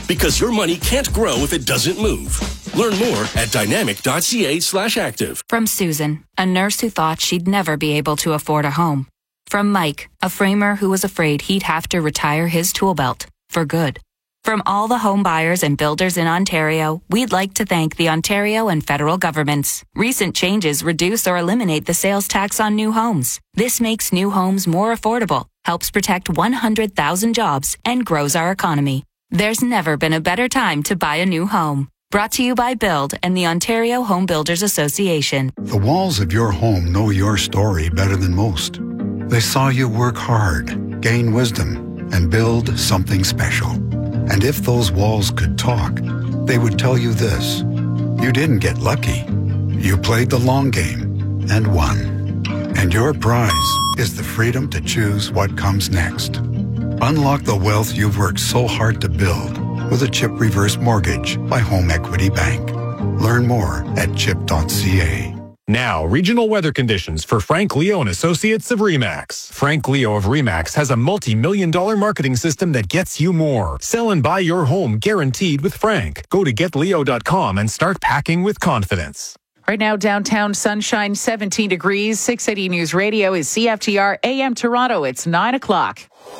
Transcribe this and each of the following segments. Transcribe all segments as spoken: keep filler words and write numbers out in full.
Because your money can't grow if it doesn't move. Learn more at dynamic.ca slash active. From Susan, a nurse who thought she'd never be able to afford a home. From Mike, a framer who was afraid he'd have to retire his tool belt for good. From all the home buyers and builders in Ontario, we'd like to thank the Ontario and federal governments. Recent changes reduce or eliminate the sales tax on new homes. This makes new homes more affordable, helps protect one hundred thousand jobs, and grows our economy. There's never been a better time to buy a new home. Brought to you by Build and the Ontario Home Builders Association. The walls of your home know your story better than most. They saw you work hard, gain wisdom, and build something special. And if those walls could talk, they would tell you this. You didn't get lucky. You played the long game and won. And your prize is the freedom to choose what comes next. Unlock the wealth you've worked so hard to build with a CHIP reverse mortgage by Home Equity Bank. Learn more at chip dot c a. Now, regional weather conditions for Frank Leo and Associates of RE/MAX. Frank Leo of RE/MAX has a multi-million dollar marketing system that gets you more. Sell and buy your home guaranteed with Frank. Go to get leo dot com and start packing with confidence. Right now, downtown sunshine, seventeen degrees. six eighty News Radio is C F T R A M Toronto. It's nine o'clock.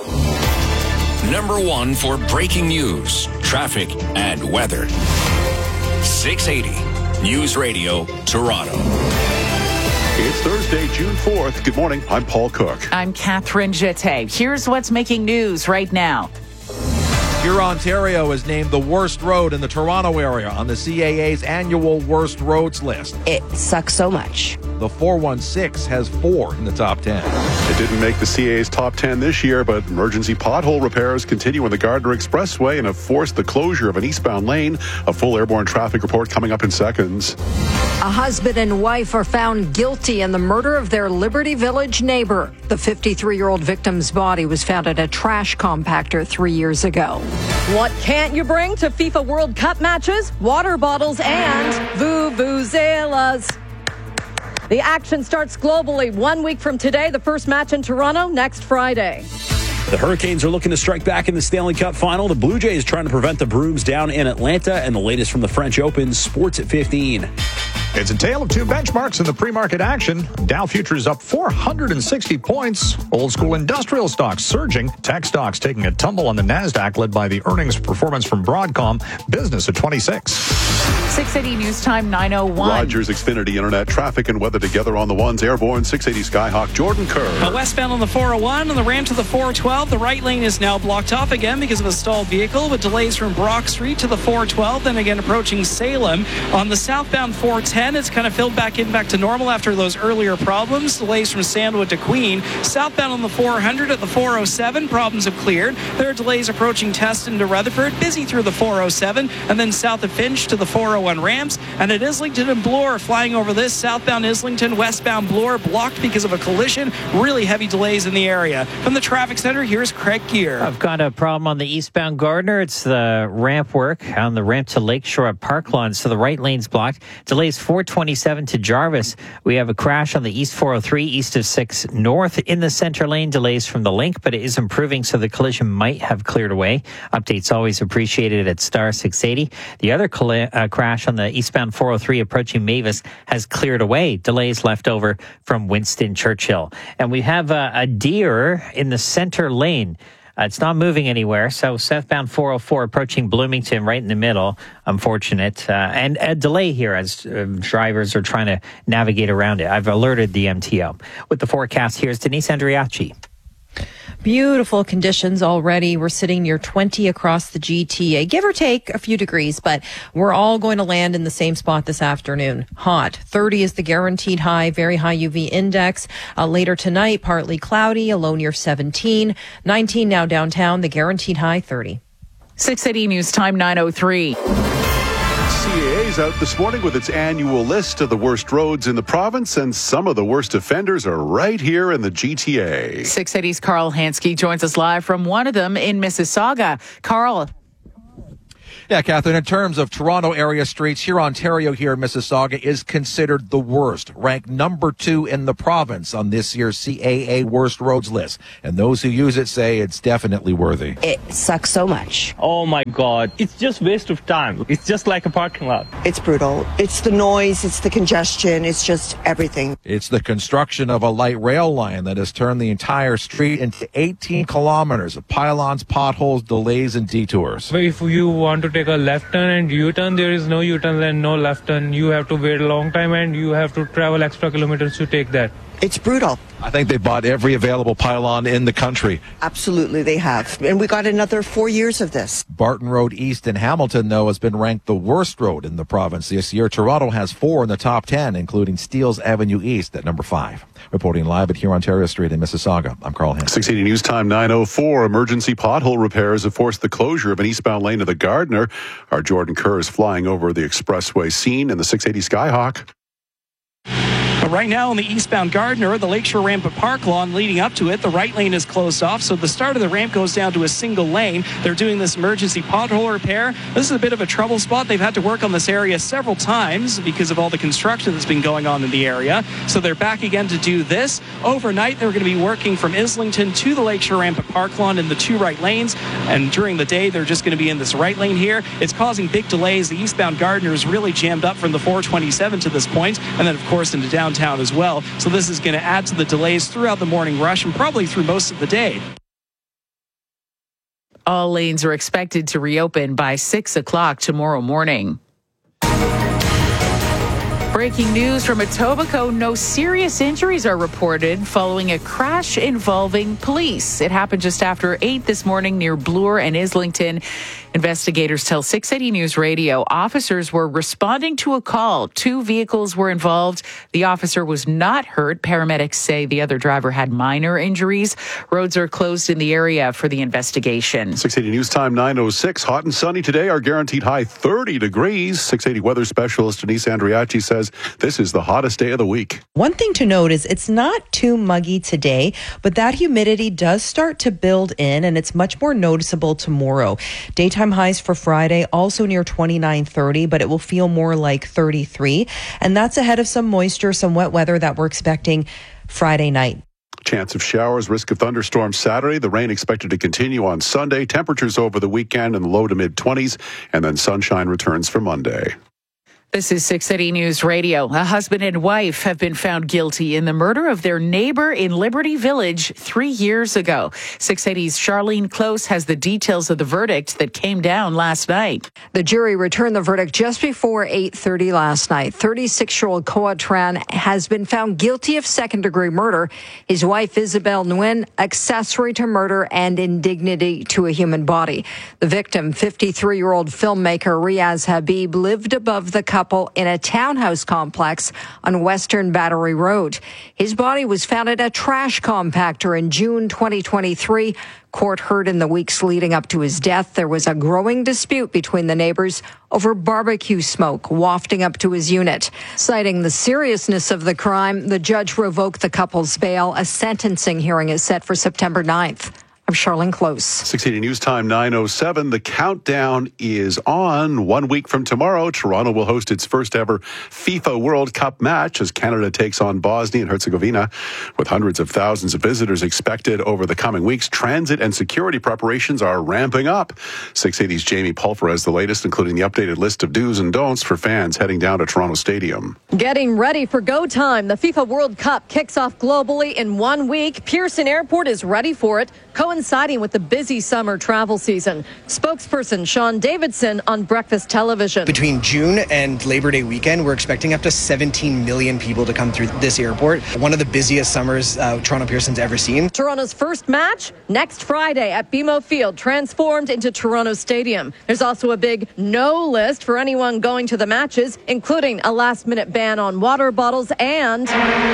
Number one for breaking news, traffic, and weather. six eighty News Radio, Toronto. It's Thursday, June fourth. Good morning. I'm Paul Cook. I'm Catherine Jete. Here's what's making news right now. Huron-Ontario is named the worst road in the Toronto area on the C A A's annual worst roads list. It sucks so much. The four one six has four in the top ten. It didn't make the C A A's top ten this year, but emergency pothole repairs continue on the Gardner Expressway and have forced the closure of an eastbound lane. A full airborne traffic report coming up in seconds. A husband and wife are found guilty in the murder of their Liberty Village neighbor. The fifty-three-year-old victim's body was found at a trash compactor three years ago. What can't you bring to FIFA World Cup matches? Water bottles and vuvuzelas. The action starts globally one week from today. The first match in Toronto next Friday. The Hurricanes are looking to strike back in the Stanley Cup final. The Blue Jays trying to prevent the Bruins down in Atlanta. And the latest from the French Open, sports at fifteen. It's a tale of two benchmarks in the pre-market action. Dow futures up four hundred sixty points. Old school industrial stocks surging. Tech stocks taking a tumble on the NASDAQ, led by the earnings performance from Broadcom. Business at twenty-six. six eighty News Time, nine oh one. Rogers Xfinity Internet, traffic and weather together on the ones. Airborne six eighty Skyhawk, Jordan Kerr. Uh, westbound on the four oh one, on the ramp to the four twelve. The right lane is now blocked off again because of a stalled vehicle, with delays from Brock Street to the four twelve. Then again approaching Salem. On the southbound four ten, it's kind of filled back in back to normal after those earlier problems. Delays from Sandwood to Queen. Southbound on the four hundred at the four oh seven, problems have cleared. There are delays approaching Teston to Rutherford, busy through the four oh seven, and then south of Finch to the four oh one ramps. And at Islington and Bloor, flying over this, southbound Islington, westbound Bloor, blocked because of a collision. Really heavy delays in the area. From the traffic center, here's Craig Gear. I've got a problem on the eastbound Gardner. It's the ramp work on the ramp to Lakeshore at Parklawn, so the right lane's blocked. Delays four twenty-seven to Jarvis. We have a crash on the east four oh three, east of six north in the center lane. Delays from the link, but it is improving, so the collision might have cleared away. Updates always appreciated at star six eighty. The other colli- uh, crash on the eastbound four oh three approaching Mavis has cleared away. Delays left over from Winston Churchill. And we have uh, a deer in the center lane. Uh, it's not moving anywhere. So southbound four oh four approaching Bloomington, right in the middle. Unfortunate. Uh, and a delay here as uh, drivers are trying to navigate around it. I've alerted the M T O. With the forecast, here's Denise Andriachi. Beautiful conditions already. We're sitting near twenty across the G T A, give or take a few degrees, but we're all going to land in the same spot this afternoon. Hot. thirty is the guaranteed high, very high U V index. Uh, later tonight, partly cloudy, a low near seventeen. nineteen now downtown, the guaranteed high thirty. six eighty News Time, nine oh three. C A A's out this morning with its annual list of the worst roads in the province, and some of the worst offenders are right here in the G T A. six eighty's Carl Hansky joins us live from one of them in Mississauga. Carl. Yeah, Catherine, in terms of Toronto area streets, here Ontario here in Mississauga is considered the worst, ranked number two in the province on this year's C A A Worst Roads list. And those who use it say it's definitely worthy. It sucks so much. Oh my God. It's just waste of time. It's just like a parking lot. It's brutal. It's the noise. It's the congestion. It's just everything. It's the construction of a light rail line that has turned the entire street into eighteen kilometers of pylons, potholes, delays, and detours. If you want to take a left turn and U-turn, there is no U-turn and no left turn. You have to wait a long time and you have to travel extra kilometers to take that. It's brutal. I think they bought every available pylon in the country. Absolutely, they have. And we got another four years of this. Barton Road East in Hamilton, though, has been ranked the worst road in the province this year. Toronto has four in the top ten, including Steeles Avenue East at number five. Reporting live at Here Ontario Street in Mississauga, I'm Carl Hansen. six eighty News Time nine oh four. Emergency pothole repairs have forced the closure of an eastbound lane of the Gardiner. Our Jordan Kerr is flying over the expressway scene in the six eighty Skyhawk. But right now on the eastbound Gardiner, the Lakeshore ramp at Park Lawn leading up to it, the right lane is closed off, so the start of the ramp goes down to a single lane. They're doing this emergency pothole repair. This is a bit of a trouble spot. They've had to work on this area several times because of all the construction that's been going on in the area. So they're back again to do this. Overnight, they're going to be working from Islington to the Lakeshore ramp at Park Lawn in the two right lanes. And during the day, they're just going to be in this right lane here. It's causing big delays. The eastbound Gardiner is really jammed up from the four twenty-seven to this point, and then, of course, into downtown as well. So this is going to add to the delays throughout the morning rush and probably through most of the day. All lanes are expected to reopen by six o'clock tomorrow morning. Breaking news from Etobicoke. No serious injuries are reported following a crash involving police. It happened just after eight this morning near Bloor and Islington. Investigators tell six eighty News Radio officers were responding to a call. Two vehicles were involved. The officer was not hurt. Paramedics say the other driver had minor injuries. Roads are closed in the area for the investigation. six eighty News Time nine oh six. Hot and sunny today. Our guaranteed high thirty degrees. six eighty weather specialist Denise Andriachi says this is the hottest day of the week. One thing to note is it's not too muggy today, but that humidity does start to build in, and it's much more noticeable tomorrow. Daytime highs for Friday also near twenty-nine, thirty, but it will feel more like thirty-three. And that's ahead of some moisture, some wet weather that we're expecting Friday night. Chance of showers, risk of thunderstorms Saturday. The rain expected to continue on Sunday. Temperatures over the weekend in the low to mid twenties, and then sunshine returns for Monday. This is six eighty News Radio. A husband and wife have been found guilty in the murder of their neighbor in Liberty Village three years ago. six eighty's Charlene Close has the details of the verdict that came down last night. The jury returned the verdict just before eight thirty last night. thirty-six-year-old Koa Tran has been found guilty of second-degree murder. His wife, Isabel Nguyen, accessory to murder and indignity to a human body. The victim, fifty-three-year-old filmmaker Riaz Habib, lived above the couple in a townhouse complex on Western Battery Road. His body was found at a trash compactor in June twenty twenty-three. Court heard in the weeks leading up to his death there was a growing dispute between the neighbors over barbecue smoke wafting up to his unit. Citing the seriousness of the crime, the judge revoked the couple's bail. A sentencing hearing is set for September ninth. I'm Charlene Close. six eighty News Time nine oh seven. The countdown is on. One week from tomorrow, Toronto will host its first ever FIFA World Cup match as Canada takes on Bosnia and Herzegovina. With hundreds of thousands of visitors expected over the coming weeks, transit and security preparations are ramping up. six eighty's Jamie Pulfer has the latest, including the updated list of do's and don'ts for fans heading down to Toronto Stadium. Getting ready for go time. The FIFA World Cup kicks off globally in one week. Pearson Airport is ready for it, coinciding with the busy summer travel season. Spokesperson Sean Davidson on Breakfast Television. Between June and Labor Day weekend, we're expecting up to seventeen million people to come through this airport. One of the busiest summers uh, Toronto Pearson's ever seen. Toronto's first match next Friday at B M O Field, transformed into Toronto Stadium. There's also a big no list for anyone going to the matches, including a last-minute ban on water bottles and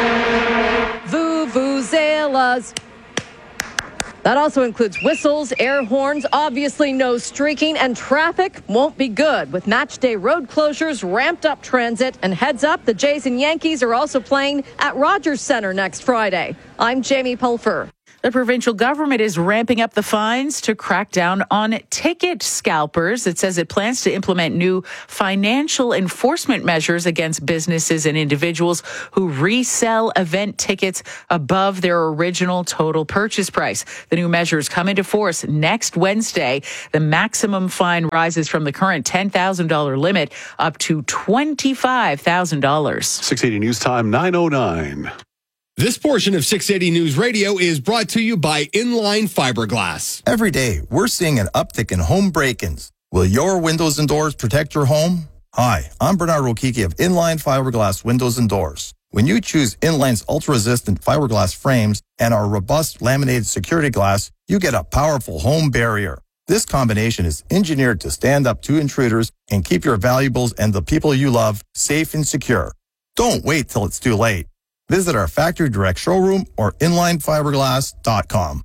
vuvuzelas. That also includes whistles, air horns, obviously no streaking, and traffic won't be good with match day road closures, ramped up transit, and heads up, the Jays and Yankees are also playing at Rogers Center next Friday. I'm Jamie Pulfer. The provincial government is ramping up the fines to crack down on ticket scalpers. It says it plans to implement new financial enforcement measures against businesses and individuals who resell event tickets above their original total purchase price. The new measures come into force next Wednesday. The maximum fine rises from the current ten thousand dollars limit up to twenty-five thousand dollars. six eighty News Time, nine oh nine. This portion of six eighty News Radio is brought to you by Inline Fiberglass. Every day, we're seeing an uptick in home break-ins. Will your windows and doors protect your home? Hi, I'm Bernard Rokiki of Inline Fiberglass Windows and Doors. When you choose Inline's ultra-resistant fiberglass frames and our robust laminated security glass, you get a powerful home barrier. This combination is engineered to stand up to intruders and keep your valuables and the people you love safe and secure. Don't wait till it's too late. Visit our factory direct showroom or inline fiberglass dot com.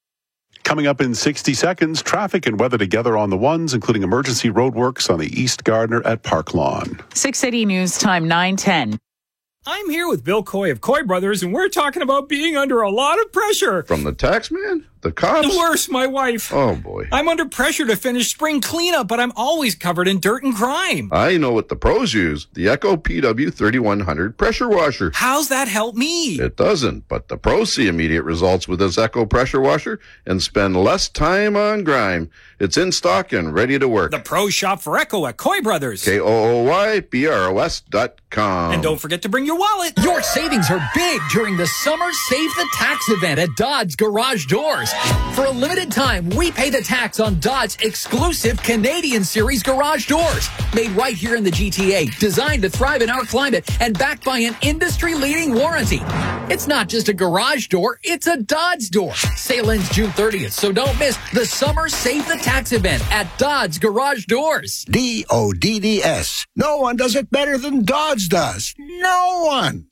Coming up in sixty seconds, traffic and weather together on the ones, including emergency roadworks on the East Gardner at Park Lawn. six eighty News Time, nine ten. I'm here with Bill Coy of Coy Brothers, and we're talking about being under a lot of pressure. From the tax man? The cops? Worse, my wife. Oh, boy. I'm under pressure to finish spring cleanup, but I'm always covered in dirt and grime. I know what the pros use. The Echo P W thirty-one hundred pressure washer. How's that help me? It doesn't, but the pros see immediate results with this Echo pressure washer and spend less time on grime. It's in stock and ready to work. The pros shop for Echo at Coy Brothers. K O O Y B R O S dot com. And don't forget to bring your wallet. Your savings are big during the Summer Save the Tax event at Dodds Garage Doors. For a limited time, we pay the tax on Dodds exclusive Canadian Series garage doors. Made right here in the G T A, designed to thrive in our climate, and backed by an industry-leading warranty. It's not just a garage door, it's a Dodds door. Sale ends June thirtieth, so don't miss the Summer Save the Tax event at Dodds Garage Doors. D O D D S. No one does it better than Dodds does. No one.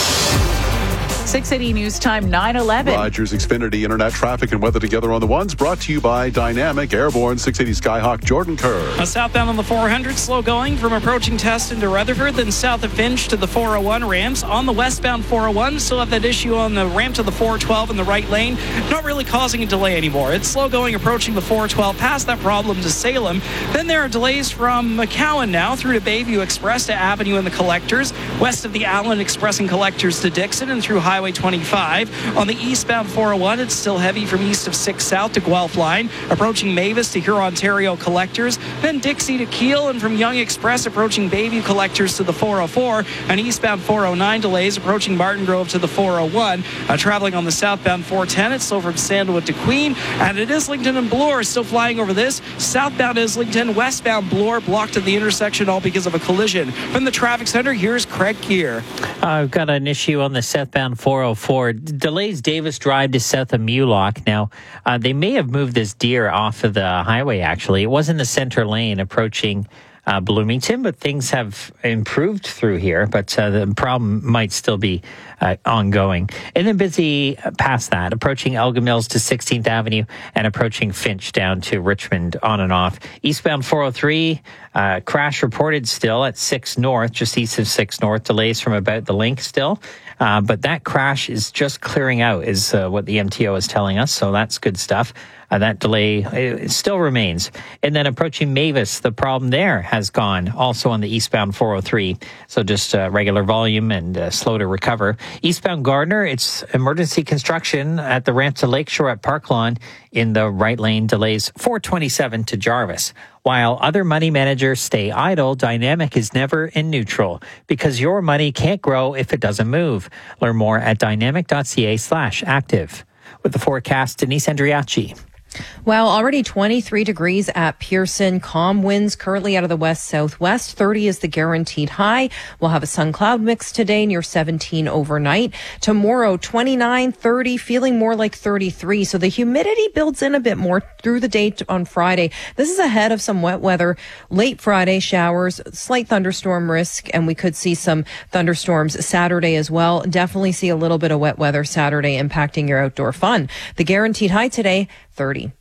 six eighty News Time, nine eleven. Rogers Xfinity Internet traffic and weather together on the ones, brought to you by Dynamic Airborne. six eighty Skyhawk, Jordan Kerr. A southbound on the four hundred, slow going from approaching Teston to Rutherford, then south of Finch to the four oh one ramps. On the westbound four oh one, still have that issue on the ramp to the four twelve in the right lane. Not really causing a delay anymore. It's slow going approaching the four twelve, past that problem to Salem. Then there are delays from McCowan now through to Bayview Express to Avenue and the Collectors, west of the Allen Express and Collectors to Dixon, and through Highway twenty-five. On the eastbound four oh one, it's still heavy from east of six South to Guelph Line, approaching Mavis to Huron-Ontario Collectors, then Dixie to Kiel, and from Young Express approaching Bayview Collectors to the four oh four, and eastbound four oh nine delays approaching Martin Grove to the four oh one. Uh, traveling on the southbound four ten, it's still from Sandalwood to Queen, and at Islington and Bloor, still flying over this. Southbound Islington, westbound Bloor, blocked at the intersection, all because of a collision. From the traffic center, here's Craig Gear. Uh, I've got an issue on the southbound four oh four. Delays Davis Drive to south of Mulock. Now, uh, they may have moved this deer off of the highway, actually. It was in the center lane approaching uh, Bloomington, but things have improved through here. But uh, the problem might still be uh, ongoing. And then busy past that, approaching Elgin Mills to sixteenth Avenue and approaching Finch down to Richmond on and off. Eastbound four oh three, uh, crash reported still at six North, just east of six North. Delays from about the link still. Uh, but that crash is just clearing out, is uh, what the M T O is telling us. So that's good stuff. Uh, that delay it still remains. And then approaching Mavis, the problem there has gone, also on the eastbound four oh three. So just uh, regular volume and uh, slow to recover. Eastbound Gardner, it's emergency construction at the ramp to Lakeshore at Park Lawn in the right lane. Delays four twenty-seven to Jarvis. While other money managers stay idle, Dynamic is never in neutral because your money can't grow if it doesn't move. Learn more at dynamic.ca slash active. With the forecast, Denise Andriachi. Well, already twenty-three degrees at Pearson. Calm winds currently out of the west-southwest. thirty is the guaranteed high. We'll have a sun-cloud mix today near seventeen overnight. Tomorrow, twenty-nine, thirty, feeling more like thirty-three. So the humidity builds in a bit more through the day on Friday. This is ahead of some wet weather. Late Friday showers, slight thunderstorm risk, and we could see some thunderstorms Saturday as well. Definitely see a little bit of wet weather Saturday impacting your outdoor fun. The guaranteed high today, thirty.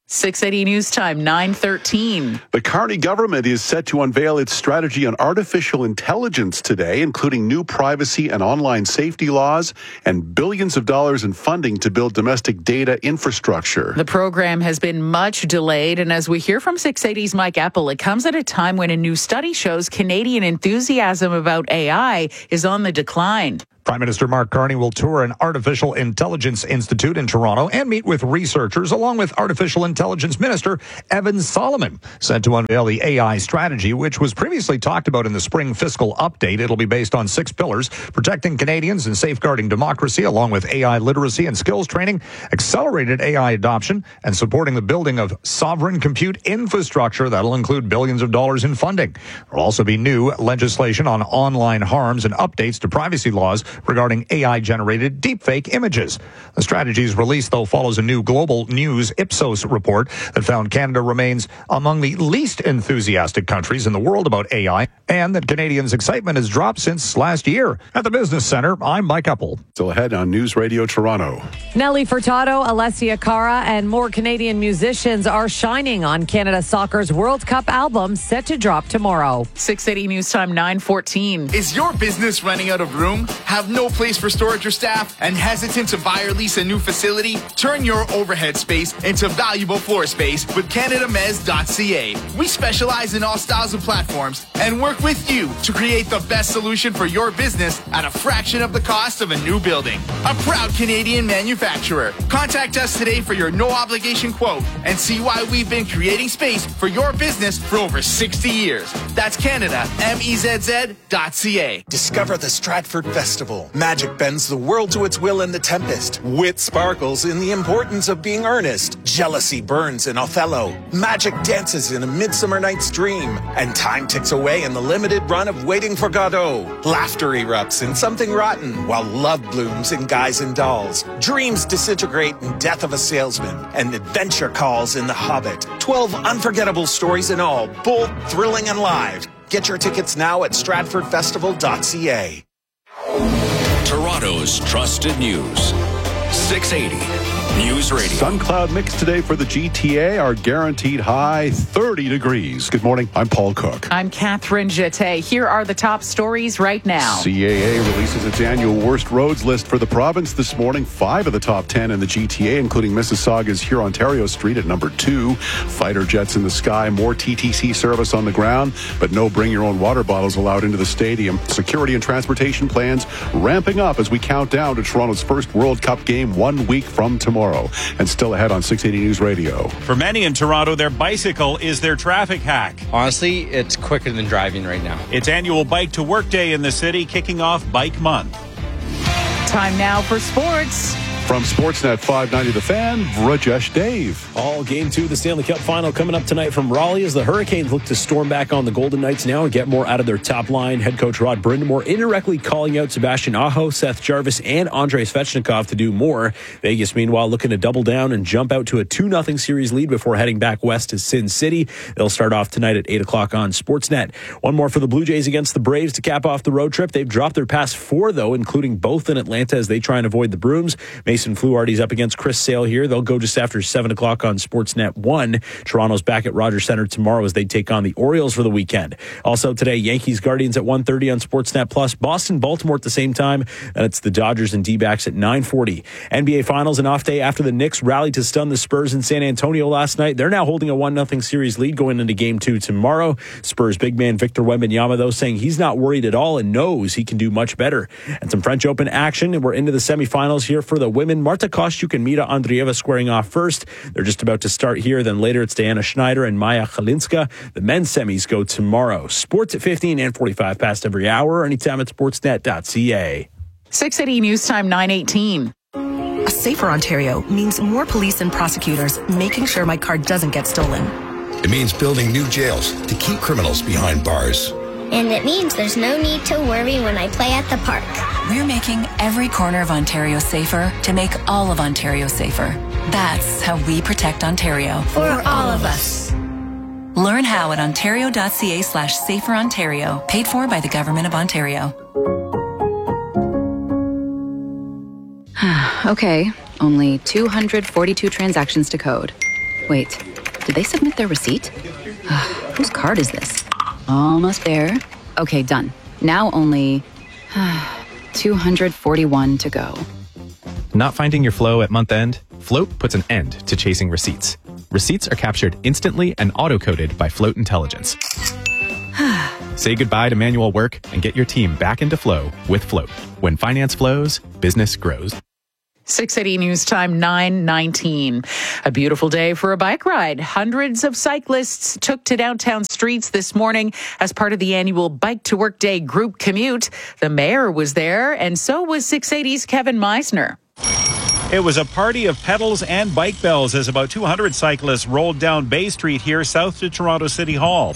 six eighty News Time, nine thirteen. The Carney government is set to unveil its strategy on artificial intelligence today, including new privacy and online safety laws and billions of dollars in funding to build domestic data infrastructure. The program has been much delayed, and as we hear from six eighty's Mike Epple, it comes at a time when a new study shows Canadian enthusiasm about A I is on the decline. Prime Minister Mark Carney will tour an artificial intelligence institute in Toronto and meet with researchers along with artificial intelligence minister Evan Solomon, set to unveil the A I strategy, which was previously talked about in the spring fiscal update. It'll be based on six pillars: protecting Canadians and safeguarding democracy, along with A I literacy and skills training, accelerated A I adoption, and supporting the building of sovereign compute infrastructure that'll include billions of dollars in funding. There'll also be new legislation on online harms and updates to privacy laws regarding A I-generated deepfake images. The strategy's release, though, follows a new Global News Ipsos report that found Canada remains among the least enthusiastic countries in the world about A I, and that Canadians' excitement has dropped since last year. At the Business Center, I'm Mike Epple. Still ahead on News Radio Toronto. Nelly Furtado, Alessia Cara, and more Canadian musicians are shining on Canada Soccer's World Cup album set to drop tomorrow. six eighty News Time, nine fourteen. Is your business running out of room? Have no place for storage or staff and hesitant to buy or lease a new facility? Turn your overhead space into valuable floor space with Canada Mez dot C A. We specialize in all styles of platforms and work with you to create the best solution for your business at a fraction of the cost of a new building. A proud Canadian manufacturer. Contact us today for your no obligation quote and see why we've been creating space for your business for over sixty years. That's Canada M E Z Z dot C A. Discover the Stratford Festival. Magic bends the world to its will in The Tempest. Wit sparkles in the importance of being earnest. Jealousy burns in Othello. Magic dances in A Midsummer Night's Dream. And time ticks away in the limited run of Waiting for Godot. Laughter erupts in Something Rotten, while love blooms in Guys and Dolls. Dreams disintegrate in Death of a Salesman. And adventure calls in The Hobbit. Twelve unforgettable stories in all, bold, thrilling, and live. Get your tickets now at stratford festival dot C A. Toronto's trusted news. six eighty News Radio. Sun cloud mix today for the G T A. Our guaranteed high, thirty degrees. Good morning. I'm Paul Cook. I'm Catherine Jeté. Here are the top stories right now. C A A releases its annual worst roads list for the province this morning. Five of the top ten in the G T A, including Mississauga's Hurontario Street at number two. Fighter jets in the sky, more T T C service on the ground, but no bring your own water bottles allowed into the stadium. Security and transportation plans ramping up as we count down to Toronto's first World Cup game one week from tomorrow. And still ahead on six eighty News Radio. For many in Toronto, their bicycle is their traffic hack. Honestly, it's quicker than driving right now. It's annual Bike to Work Day in the city, kicking off Bike Month. Time now for sports. From Sportsnet five ninety The Fan, Rajesh Dave. All game two of the Stanley Cup final coming up tonight from Raleigh as the Hurricanes look to storm back on the Golden Knights now and get more out of their top line. Head coach Rod Brindamore indirectly calling out Sebastian Aho, Seth Jarvis, and Andrei Svechnikov to do more. Vegas, meanwhile, looking to double down and jump out to a two nothing series lead before heading back west to Sin City. They'll start off tonight at eight o'clock on Sportsnet. One more for the Blue Jays against the Braves to cap off the road trip. They've dropped their past four, though, including both in Atlanta as they try and avoid the Brooms. Mason Fluharty's up against Chris Sale here. They'll go just after seven o'clock on Sportsnet one. Toronto's back at Rogers Centre tomorrow as they take on the Orioles for the weekend. Also today, Yankees Guardians at one thirty on Sportsnet Plus. Boston Baltimore at the same time. And it's the Dodgers and D-backs at nine forty. N B A Finals, an off day after the Knicks rallied to stun the Spurs in San Antonio last night. They're now holding a one nothing series lead going into game two tomorrow. Spurs big man Victor Wembanyama, though, saying he's not worried at all and knows he can do much better. And some French Open action, and we're into the semifinals here for the women. Marta Kostyuk and Mira Andreeva squaring off first. They're just about to start here. Then later it's Diana Schneider and Maya Chalinska. The men's semis go tomorrow. Sports at fifteen and forty-five past every hour, anytime at sportsnet dot c a. six eighty News Time, nine eighteen. A safer Ontario means more police and prosecutors making sure my car doesn't get stolen. It means building new jails to keep criminals behind bars. And it means there's no need to worry when I play at the park. We're making every corner of Ontario safer to make all of Ontario safer. That's how we protect Ontario. For all of us. Learn how at ontario.ca slash safer Ontario. Paid for by the Government of Ontario. Okay, only two hundred forty-two transactions to code. Wait, did they submit their receipt? Whose card is this? Almost there. Okay, done. Now only two hundred forty-one to go. Not finding your flow at month end? Float puts an end to chasing receipts. Receipts are captured instantly and auto-coded by Float Intelligence. Say goodbye to manual work and get your team back into flow with Float. When finance flows, business grows. six eighty News Time, nine nineteen. A beautiful day for a bike ride. Hundreds of cyclists took to downtown streets this morning as part of the annual Bike to Work Day group commute. The mayor was there, and so was six eighty's Kevin Meisner. It was a party of pedals and bike bells as about two hundred cyclists rolled down Bay Street here south to Toronto City Hall.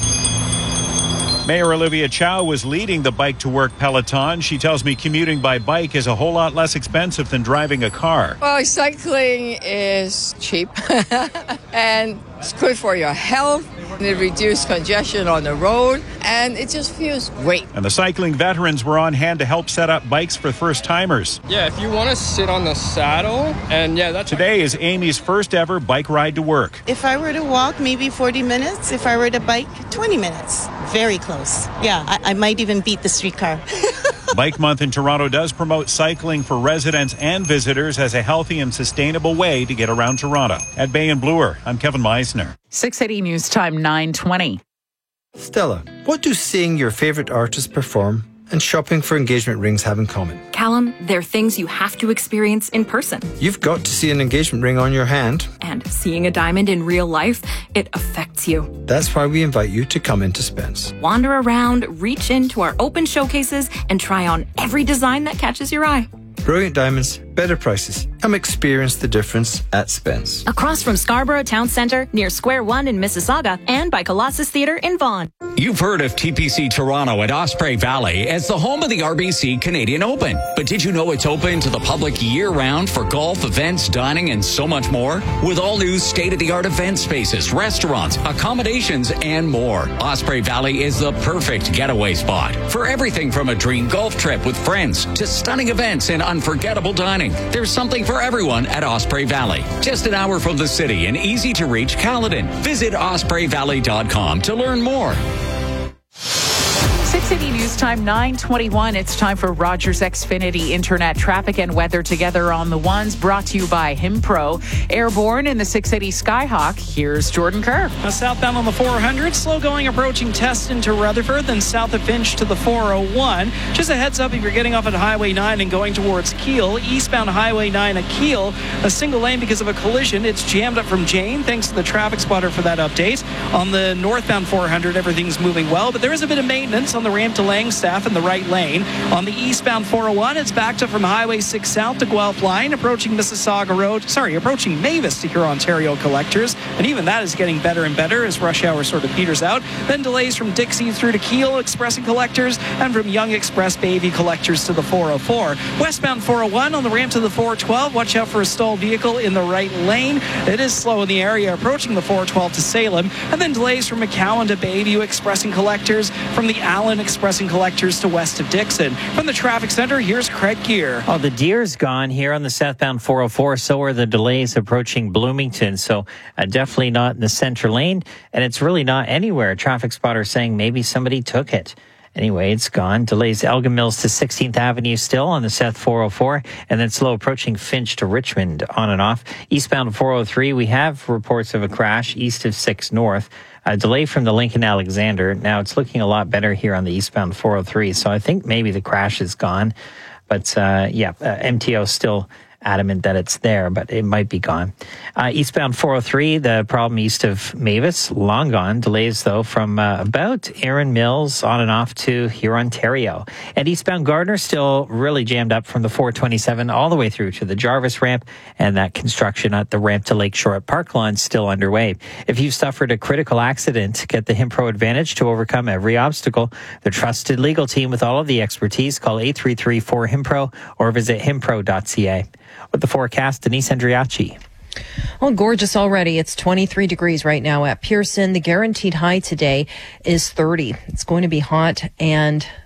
Mayor Olivia Chow was leading the Bike to Work peloton. She tells me commuting by bike is a whole lot less expensive than driving a car. Well, cycling is cheap and it's good for your health. It reduces congestion on the road and it just feels great. And the cycling veterans were on hand to help set up bikes for first-timers. Yeah, if you want to sit on the saddle, and yeah, that's... Today is Amy's first ever bike ride to work. If I were to walk, maybe forty minutes. If I were to bike, twenty minutes. Very close. Yeah, I, I might even beat the streetcar. Bike Month in Toronto does promote cycling for residents and visitors as a healthy and sustainable way to get around Toronto. At Bay and Bloor, I'm Kevin Meisner. six eighty News Time, nine twenty. Stella, what do seeing your favorite artist perform and shopping for engagement rings have in common? Callum, they're things you have to experience in person. You've got to see an engagement ring on your hand. And seeing a diamond in real life, it affects you. That's why we invite you to come into Spence. Wander around, reach into our open showcases, and try on every design that catches your eye. Brilliant diamonds, better prices. Come experience the difference at Spence. Across from Scarborough Town Centre, near Square One in Mississauga, and by Colossus Theatre in Vaughan. You've heard of T P C Toronto at Osprey Valley as the home of the R B C Canadian Open. But did you know it's open to the public year-round for golf, events, dining, and so much more? With all new state-of-the-art event spaces, restaurants, accommodations, and more. Osprey Valley is the perfect getaway spot for everything from a dream golf trip with friends to stunning events and unforgettable dining. There's something for everyone at Osprey Valley. Just an hour from the city and easy to reach Caledon. Visit osprey valley dot com to learn more. six eighty News Time, nine twenty-one. It's time for Rogers Xfinity Internet traffic and weather together on the ones, brought to you by Himpro. Airborne in the six eighty Skyhawk. Here's Jordan Kerr. Now, southbound on the four hundred, slow going approaching Teston to Rutherford, then south of Finch to the four oh one. Just a heads up if you're getting off at Highway nine and going towards Keele. Eastbound Highway nine at Keele, a single lane because of a collision. It's jammed up from Jane. Thanks to the traffic spotter for that update. On the northbound four hundred, everything's moving well, but there is a bit of maintenance on the ramp to Langstaff in the right lane. On the eastbound four oh one, it's backed up from Highway six south to Guelph line, approaching Mississauga Road, sorry, approaching Mavis to Huron-Ontario Collectors, and even that is getting better and better as rush hour sort of peters out. Then delays from Dixie through to Keele Express and Collectors, and from Young Express Bayview Collectors to the four oh four. Westbound four oh one on the ramp to the four twelve, watch out for a stalled vehicle in the right lane. It is slow in the area approaching the four twelve to Salem, and then delays from McCowan to Bayview Express and Collectors, from the Allen Express and Collectors to west of Dixon. From the traffic center, here's Craig Gear. Oh, the Deer's gone here on the southbound four oh four. So are the delays approaching Bloomington. So uh, definitely not in the center lane. And it's really not anywhere. Traffic spotter saying maybe somebody took it. Anyway, it's gone. Delays Elgin Mills to sixteenth Avenue still on the South four oh four, and then slow approaching Finch to Richmond on and off. Eastbound four oh three, we have reports of a crash east of six North. A delay from the Lincoln Alexander. Now it's looking a lot better here on the eastbound four oh three, so I think maybe the crash is gone. But uh, yeah, uh, M T O still adamant that it's there, but it might be gone. Uh, eastbound four oh three, the problem east of Mavis, long gone. Delays, though, from uh, about Erin Mills on and off to Huron-Ontario. And eastbound Gardner still really jammed up from the four twenty-seven all the way through to the Jarvis ramp, and that construction at the ramp to Lakeshore at Park Lawn still underway. If you've suffered a critical accident, get the Himpro Advantage to overcome every obstacle. The trusted legal team with all of the expertise. Call eight three three four Himpro or visit himpro dot c a. With the forecast, Denise Andriachi. Well, gorgeous already. It's twenty-three degrees right now at Pearson. The guaranteed high today is thirty. It's going to be hot and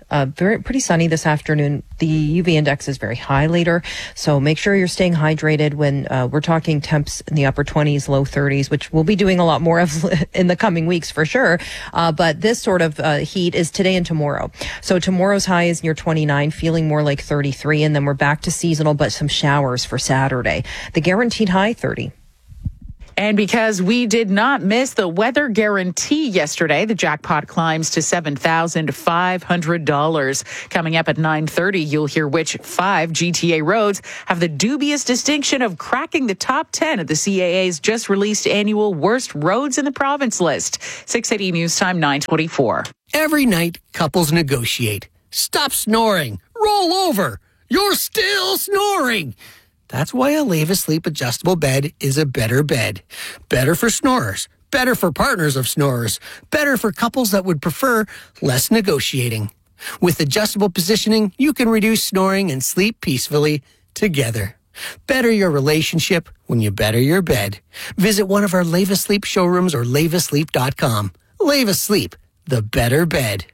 Uh, very pretty sunny this afternoon. The U V index is very high later, so make sure you're staying hydrated when uh, we're talking temps in the upper twenties, low thirties, which we'll be doing a lot more of in the coming weeks for sure. Uh, but this sort of uh, heat is today and tomorrow. So tomorrow's high is near twenty-nine, feeling more like thirty-three, and then we're back to seasonal, but some showers for Saturday. The guaranteed high, thirty. And because we did not miss the weather guarantee yesterday, the jackpot climbs to seven thousand five hundred dollars. Coming up at nine thirty, you'll hear which five G T A roads have the dubious distinction of cracking the top ten of the C A A's just released annual worst roads in the province list. six eighty News Time, nine twenty-four. Every night, couples negotiate. Stop snoring. Roll over. You're still snoring. That's why a Leva Sleep adjustable bed is a better bed. Better for snorers. Better for partners of snorers. Better for couples that would prefer less negotiating. With adjustable positioning, you can reduce snoring and sleep peacefully together. Better your relationship when you better your bed. Visit one of our Leva Sleep showrooms or leva sleep dot com. Leva Sleep, the better bed.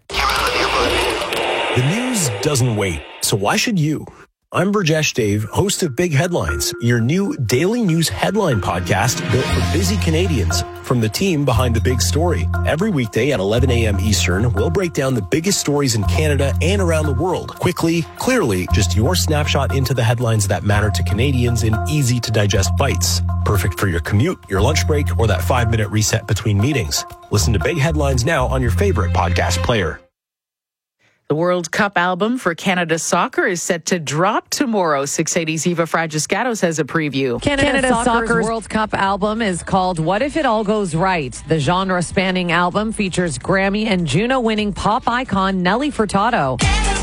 The news doesn't wait, so why should you? I'm Burjesh Dave, host of Big Headlines, your new daily news headline podcast built for busy Canadians from the team behind the big story. Every weekday at eleven a.m. Eastern, we'll break down the biggest stories in Canada and around the world. Quickly, clearly, just your snapshot into the headlines that matter to Canadians in easy-to-digest bites. Perfect for your commute, your lunch break, or that five-minute reset between meetings. Listen to Big Headlines now on your favorite podcast player. The World Cup album for Canada Soccer is set to drop tomorrow. six eighty's Eva Fragiscatos has a preview. Canada, Canada Soccer's, Soccer's World Cup album is called What If It All Goes Right? The genre-spanning album features Grammy and Juno-winning pop icon Nelly Furtado.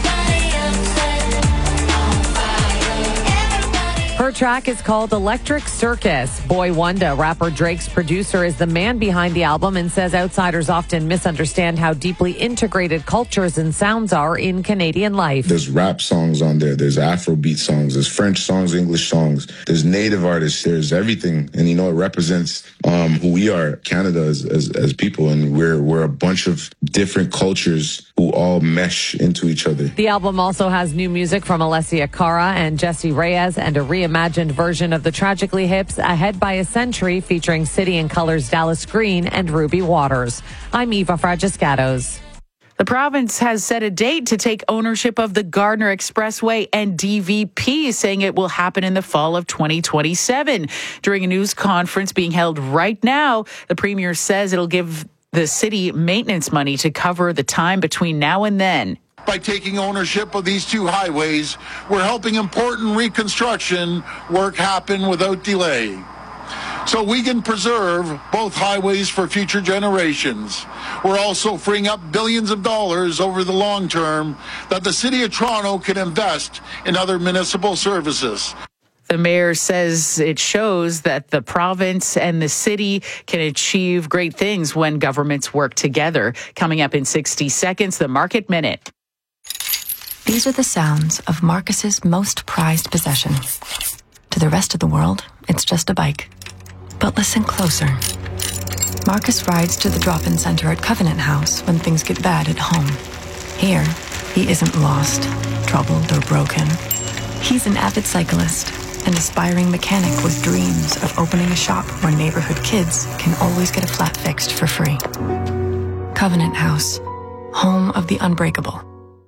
Her track is called Electric Circus. Boy Wonder, rapper Drake's producer, is the man behind the album and says outsiders often misunderstand how deeply integrated cultures and sounds are in Canadian life. There's rap songs on there. There's Afrobeat songs. There's French songs, English songs. There's native artists. There's everything. And, you know, it represents um, who we are, Canada, as, as, as people. And we're, we're a bunch of different cultures who all mesh into each other. The album also has new music from Alessia Cara and Jesse Reyes and a reimagined version of the Tragically Hip's Ahead by a Century featuring City and Colors Dallas Green and Ruby Waters. I'm Eva Fragiscatos. The province has set a date to take ownership of the Gardner Expressway and D V P, saying it will happen in the fall of twenty twenty-seven. During a news conference being held right now, the Premier says it'll give the city maintenance money to cover the time between now and then. By taking ownership of these two highways, we're helping important reconstruction work happen without delay, so we can preserve both highways for future generations. We're also freeing up billions of dollars over the long term that the City of Toronto can invest in other municipal services. The mayor says it shows that the province and the city can achieve great things when governments work together. Coming up in sixty seconds, the Market Minute. These are the sounds of Marcus's most prized possession. To the rest of the world, it's just a bike. But listen closer. Marcus rides to the drop-in center at Covenant House when things get bad at home. Here, he isn't lost, troubled, or broken. He's an avid cyclist, an aspiring mechanic with dreams of opening a shop where neighborhood kids can always get a flat fixed for free. Covenant House, home of the unbreakable.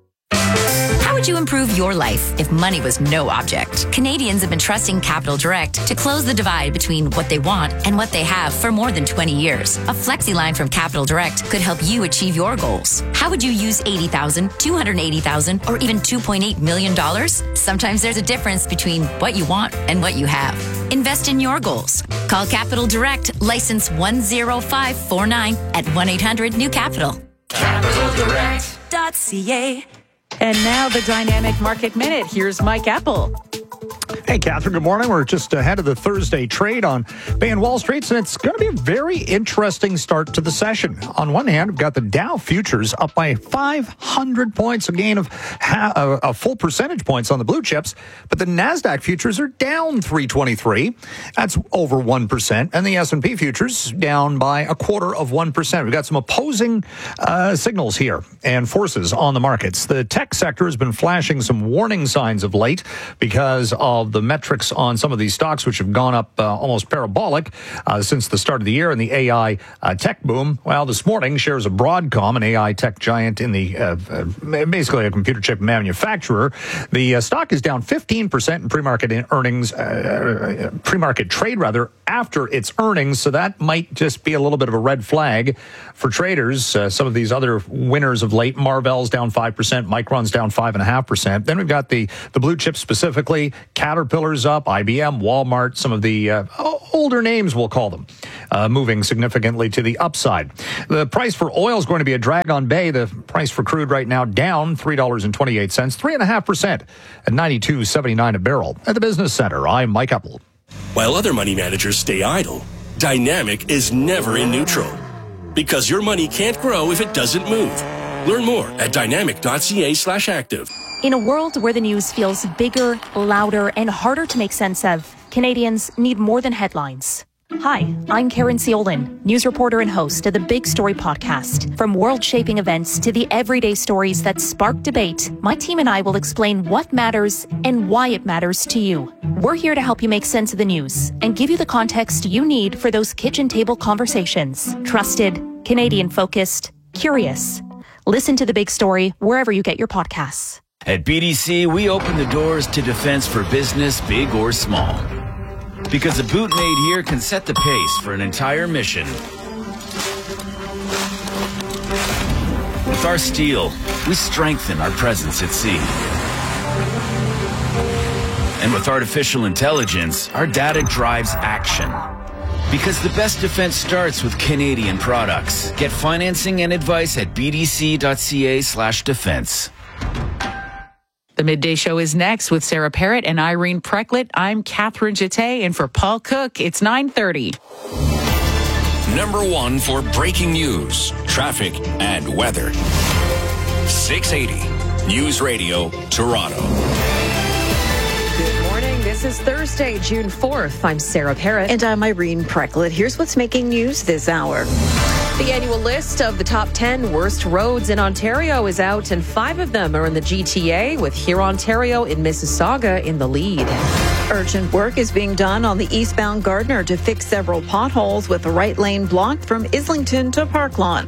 How would you improve your life if money was no object? Canadians have been trusting Capital Direct to close the divide between what they want and what they have for more than twenty years. A flexi line from Capital Direct could help you achieve your goals. How would you use eighty thousand dollars, two hundred eighty thousand dollars, or even two point eight million dollars? Sometimes there's a difference between what you want and what you have. Invest in your goals. Call Capital Direct, license one zero five four nine at one eight hundred new capital. capital direct dot c a. And now the Dynamic Market Minute. Here's Mike Apple. Hey, Catherine, good morning. We're just ahead of the Thursday trade on Bay and Wall Streets, and it's going to be a very interesting start to the session. On one hand, we've got the Dow futures up by five hundred points, a gain of ha- a, a full percentage points on the blue chips, but the NASDAQ futures are down three twenty-three. That's over one percent, and the S and P futures down by a quarter of one percent. We've got some opposing uh, signals here and forces on the markets. The tech sector has been flashing some warning signs of late because of the metrics on some of these stocks, which have gone up uh, almost parabolic uh, since the start of the year and the A I uh, tech boom. Well, this morning, shares of Broadcom, an A I tech giant in the uh, uh, basically a computer chip manufacturer, the uh, stock is down fifteen percent in pre-market in earnings, uh, pre-market trade rather, after its earnings. So that might just be a little bit of a red flag for traders. Uh, some of these other winners of late, Marvell's down five percent, Micron's down five point five percent. Then we've got the, the blue chips specifically, Caterpillar's up, I B M, Walmart, some of the uh, older names, we'll call them, uh, moving significantly to the upside. The price for oil is going to be a drag on Bay. The price for crude right now down three dollars and twenty-eight cents, three point five percent at ninety-two seventy-nine a barrel. At the Business Center, I'm Mike Apple. While other money managers stay idle, Dynamic is never in neutral. Because your money can't grow if it doesn't move. Learn more at dynamic.ca slash active. In a world where the news feels bigger, louder, and harder to make sense of, Canadians need more than headlines. Hi, I'm Karen Ciolin, news reporter and host of the Big Story podcast. From world-shaping events to the everyday stories that spark debate, my team and I will explain what matters and why it matters to you. We're here to help you make sense of the news and give you the context you need for those kitchen table conversations. Trusted, Canadian-focused, curious. Listen to The Big Story wherever you get your podcasts. At B D C, we open the doors to defense for business, big or small. Because a boot made here can set the pace for an entire mission. With our steel, we strengthen our presence at sea. And with artificial intelligence, our data drives action. Because the best defense starts with Canadian products. Get financing and advice at bdc.ca slash defense. The Midday Show is next with Sarah Parrott and Irene Precklett. I'm Catherine Jeté, and for Paul Cook, it's nine thirty. Number one for breaking news, traffic, and weather. six eighty News Radio, Toronto. Good morning. This is Thursday, June fourth. I'm Sarah Parrott. And I'm Irene Precklett. Here's what's making news this hour. The annual list of the top ten worst roads in Ontario is out, and five of them are in the G T A, with Hurontario in Mississauga in the lead. Urgent work is being done on the eastbound Gardiner to fix several potholes, with the right lane blocked from Islington to Park Lawn.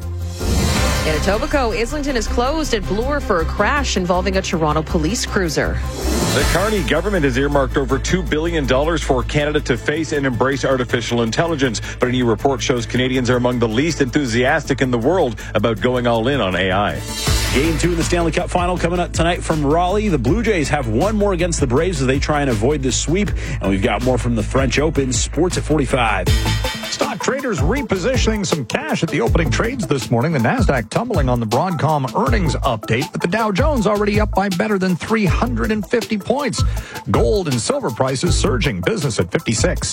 In Etobicoke, Islington is closed at Bloor for a crash involving a Toronto police cruiser. The Carney government has earmarked over two billion dollars for Canada to face and embrace artificial intelligence. But a new report shows Canadians are among the least enthusiastic in the world about going all in on A I. Game two in the Stanley Cup final coming up tonight from Raleigh. The Blue Jays have one more against the Braves as they try and avoid this sweep. And we've got more from the French Open. Sports at forty-five. Stock traders repositioning some cash at the opening trades this morning. The NASDAQ tumbling on the Broadcom earnings update, but the Dow Jones already up by better than three hundred fifty points. Gold and silver prices surging. Business at fifty-six.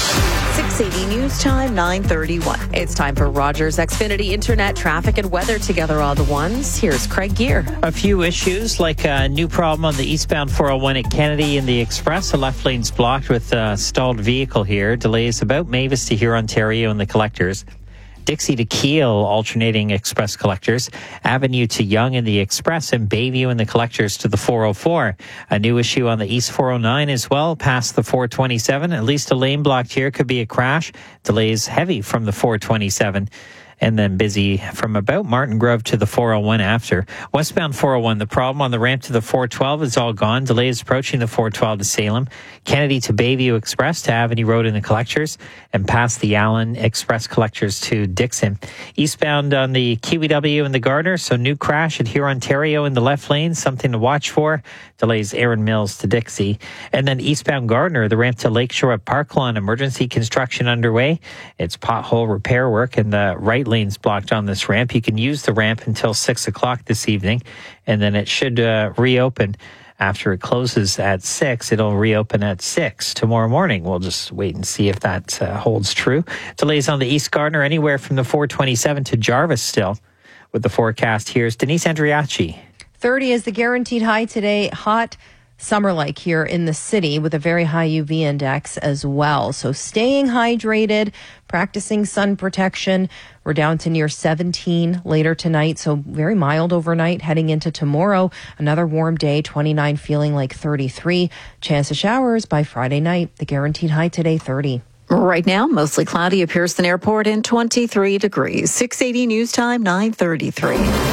six eighty News Time, nine thirty-one. It's time for Rogers Xfinity Internet traffic and weather together all the ones. Here's Craig Gear. A few issues, like a new problem on the eastbound four oh one at Kennedy in the Express. The left lane's blocked with a stalled vehicle here. Delays about Mavis to Hurontario and the collectors. Dixie to Kiel alternating express collectors. Avenue to Yonge in the Express, and Bayview in the collectors to the four oh four. A new issue on the East four oh nine as well, past the four twenty-seven. At least a lane blocked here, could be a crash. Delays heavy from the four twenty-seven. And then busy from about Martin Grove to the four oh one after. Westbound four oh one, the problem on the ramp to the four twelve is all gone. Delays approaching the four twelve to Salem. Kennedy to Bayview Express to Avenue Road in the collectors, and past the Allen Express collectors to Dixon. Eastbound on the Kiwi W and the Gardiner, so new crash at Hurontario in the left lane, something to watch for. Delays Erin Mills to Dixie. And then eastbound Gardiner, the ramp to Lakeshore at Park Lawn, emergency construction underway. It's pothole repair work, and the right lane's blocked on this ramp. You can use the ramp until six o'clock this evening, and then it should uh, reopen after it closes at six. It'll reopen at six tomorrow morning. We'll just wait and see if that uh, holds true. Delays on the East Gardner anywhere from the four twenty-seven to Jarvis still. With the forecast, here's Denise Andriachi. thirty is the guaranteed high today. Hot summer-like here in the city with a very high U V index as well. So staying hydrated, practicing sun protection. We're down to near seventeen later tonight, so very mild overnight. Heading into tomorrow, another warm day, twenty-nine feeling like thirty-three. Chance of showers by Friday night. The guaranteed high today, thirty. Right now, mostly cloudy at Pearson Airport and twenty-three degrees. six eighty news time, nine thirty-three.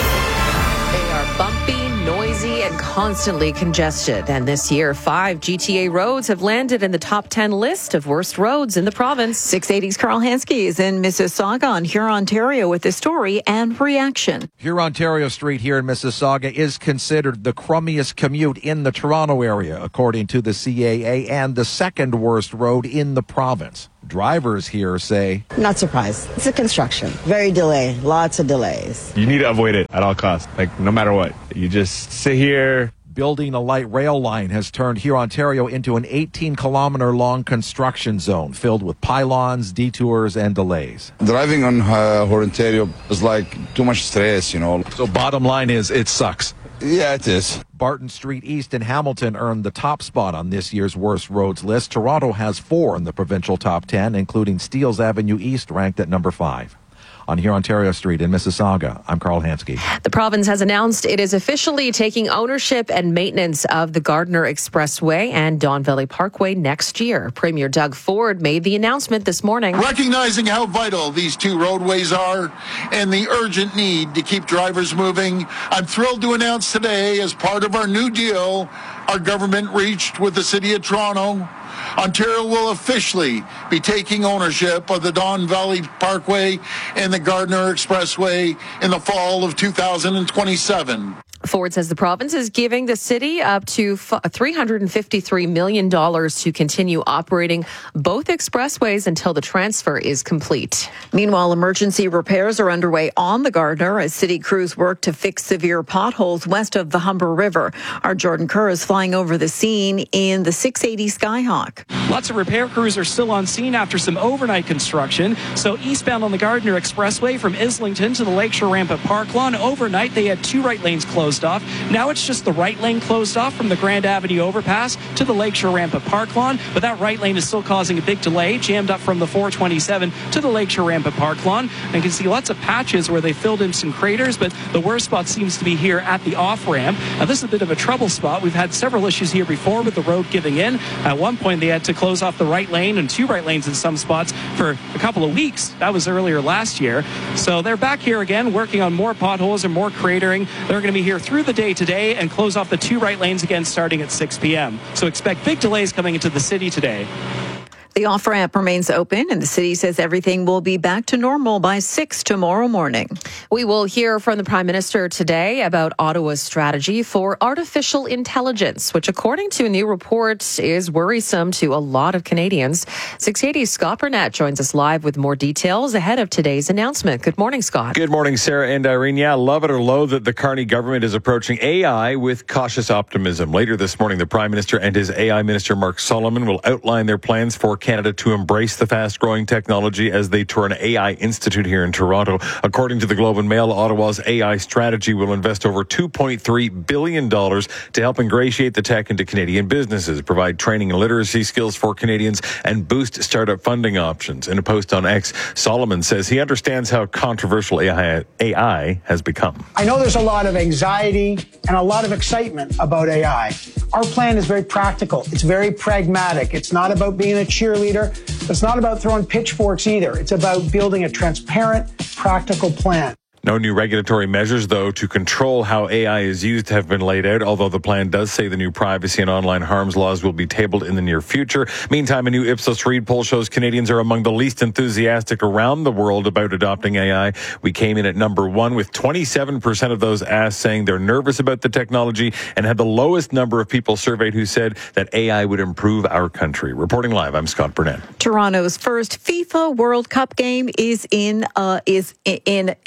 They are bumpy, noisy, and constantly congested. And this year, five G T A roads have landed in the top ten list of worst roads in the province. six eighty's Carl Hansky is in Mississauga on Huron, Ontario with the story and reaction. Huron-Ontario Street here in Mississauga is considered the crummiest commute in the Toronto area, according to the C A A, and the second worst road in the province. Drivers here say, not surprised. It's a construction. Very delay. Lots of delays. You need to avoid it at all costs, like no matter what. You just sit here. Building a light rail line has turned Huron-Ontario into an eighteen kilometer long construction zone filled with pylons, detours, and delays. Driving on uh, Huron-Ontario is like too much stress, you know. So bottom line is, it sucks. Yeah, it is. Barton Street East in Hamilton earned the top spot on this year's worst roads list. Toronto has four in the provincial top ten, including Steeles Avenue East, ranked at number five. On Huron-Ontario Street in Mississauga, I'm Carl Hansky. The province has announced it is officially taking ownership and maintenance of the Gardiner Expressway and Don Valley Parkway next year. Premier Doug Ford made the announcement this morning. Recognizing how vital these two roadways are and the urgent need to keep drivers moving, I'm thrilled to announce today, as part of our new deal our government reached with the City of Toronto, Ontario will officially be taking ownership of the Don Valley Parkway and the Gardiner Expressway in the fall of two thousand twenty-seven. Ford says the province is giving the city up to three hundred fifty-three million dollars to continue operating both expressways until the transfer is complete. Meanwhile, emergency repairs are underway on the Gardiner as city crews work to fix severe potholes west of the Humber River. Our Jordan Kerr is flying over the scene in the six eighty Skyhawk. Lots of repair crews are still on scene after some overnight construction. So eastbound on the Gardiner Expressway from Islington to the Lakeshore Ramp at Park Lawn, overnight they had two right lanes closed off. Now it's just the right lane closed off from the Grand Avenue overpass to the Lakeshore Ramp at Park Lawn, but that right lane is still causing a big delay, jammed up from the four twenty-seven to the Lakeshore Ramp at Park Lawn. And you can see lots of patches where they filled in some craters, but the worst spot seems to be here at the off-ramp. Now this is a bit of a trouble spot. We've had several issues here before with the road giving in. At one point they had to close off the right lane and two right lanes in some spots for a couple of weeks. That was earlier last year. So they're back here again working on more potholes and more cratering. They're going to be here through the day today and close off the two right lanes again starting at six p.m. So expect big delays coming into the city today. The off-ramp remains open, and the city says everything will be back to normal by six tomorrow morning. We will hear from the Prime Minister today about Ottawa's strategy for artificial intelligence, which, according to a new report, is worrisome to a lot of Canadians. six eighty's Scott Burnett joins us live with more details ahead of today's announcement. Good morning, Scott. Good morning, Sarah and Irene. Yeah, love it or loathe that the Carney government is approaching A I with cautious optimism. Later this morning, the Prime Minister and his A I Minister, Mark Solomon, will outline their plans for Canada to embrace the fast-growing technology as they tour an A I institute here in Toronto. According to the Globe and Mail, Ottawa's A I strategy will invest over two point three billion dollars to help ingratiate the tech into Canadian businesses, provide training and literacy skills for Canadians, and boost startup funding options. In a post on X, Solomon says he understands how controversial A I, A I has become. I know there's a lot of anxiety and a lot of excitement about A I. Our plan is very practical. It's very pragmatic. It's not about being a cheerleader. It's not about throwing pitchforks either. It's about building a transparent, practical plan. No new regulatory measures, though, to control how A I is used have been laid out, although the plan does say the new privacy and online harms laws will be tabled in the near future. Meantime, a new Ipsos Reid poll shows Canadians are among the least enthusiastic around the world about adopting A I. We came in at number one, with twenty-seven percent of those asked saying they're nervous about the technology, and had the lowest number of people surveyed who said that A I would improve our country. Reporting live, I'm Scott Burnett. Toronto's first FIFA World Cup game is in uh, is in is a week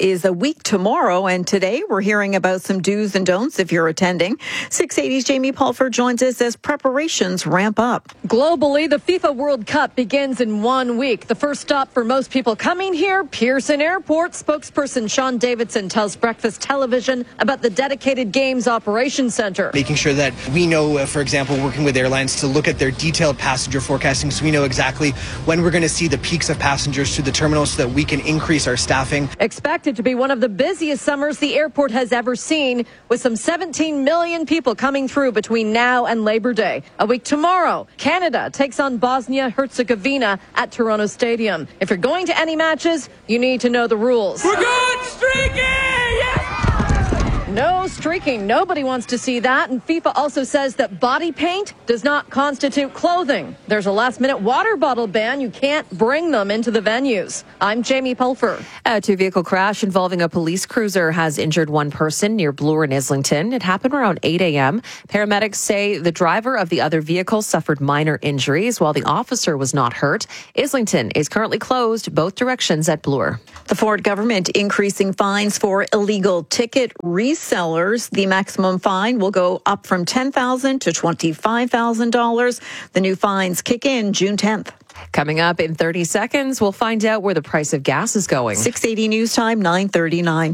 week tomorrow. And today we're hearing about some do's and don'ts if you're attending. six eighty's Jamie Pulford joins us as preparations ramp up. Globally, the FIFA World Cup begins in one week. The first stop for most people coming here, Pearson Airport. Spokesperson Sean Davidson tells Breakfast Television about the dedicated Games Operations Center. Making sure that we know, uh, for example, working with airlines to look at their detailed passenger forecasting so we know exactly when we're going to see the peaks of passengers to the terminal so that we can increase our staffing. Expected to be one of the busiest summers the airport has ever seen, with some seventeen million people coming through between now and Labor Day. A week tomorrow, Canada takes on Bosnia-Herzegovina at Toronto Stadium. If you're going to any matches, you need to know the rules. We're going streaking! Yes! No streaking. Nobody wants to see that. And FIFA also says that body paint does not constitute clothing. There's a last-minute water bottle ban. You can't bring them into the venues. I'm Jamie Pulfer. A two-vehicle crash involving a police cruiser has injured one person near Bloor and Islington. It happened around eight a.m. Paramedics say the driver of the other vehicle suffered minor injuries while the officer was not hurt. Islington is currently closed both directions at Bloor. The Ford government increasing fines for illegal ticket resellers. The maximum fine will go up from ten thousand dollars to twenty-five thousand dollars. The new fines kick in June tenth. Coming up in thirty seconds, we'll find out where the price of gas is going. six eighty News Time, nine thirty-nine.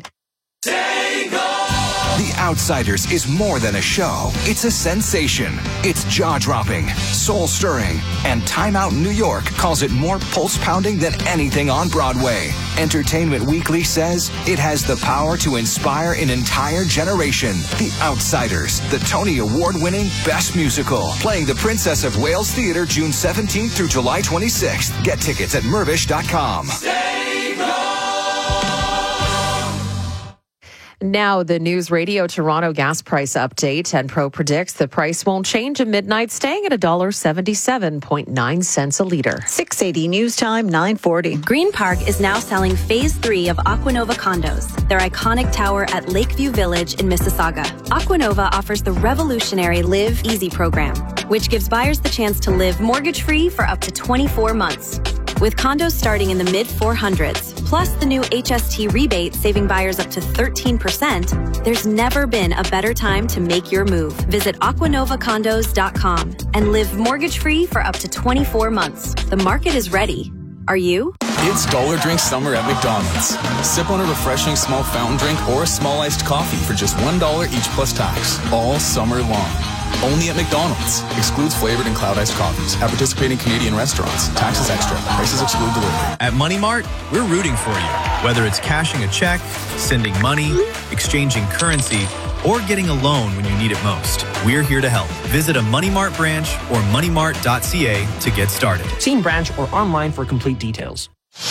The Outsiders is more than a show. It's a sensation. It's jaw-dropping, soul-stirring, and Time Out New York calls it more pulse-pounding than anything on Broadway. Entertainment Weekly says it has the power to inspire an entire generation. The Outsiders, the Tony Award-winning Best Musical, playing the Princess of Wales Theatre June seventeenth through July twenty-sixth. Get tickets at mervish dot com. Now, the News Radio Toronto gas price update. Enpro predicts the price won't change at midnight, staying at one dollar seventy-seven point nine cents a litre. six eighty News Time, nine forty. Green Park is now selling Phase three of Aquanova condos, their iconic tower at Lakeview Village in Mississauga. Aquanova offers the revolutionary Live Easy program, which gives buyers the chance to live mortgage-free for up to twenty-four months. With condos starting in the mid four hundreds, plus the new H S T rebate saving buyers up to thirteen percent, there's never been a better time to make your move. Visit aquanova condos dot com and live mortgage-free for up to twenty-four months. The market is ready. Are you? It's Dollar Drink Summer at McDonald's. Sip on a refreshing small fountain drink or a small iced coffee for just one dollar each plus tax, all summer long. Only at McDonald's. Excludes flavored and cloud iced coffees. At participating Canadian restaurants. Taxes extra. Prices exclude delivery. At Money Mart, we're rooting for you. Whether it's cashing a check, sending money, exchanging currency, or getting a loan when you need it most, we're here to help. Visit a Money Mart branch or money mart dot c a to get started. See in branch or online for complete details.